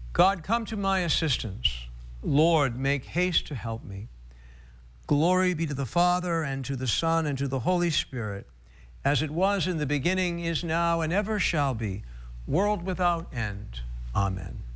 God, come to my assistance. Lord, make haste to help me. Glory be to the Father, and to the Son, and to the Holy Spirit, as it was in the beginning, is now, and ever shall be, world without end. Amen.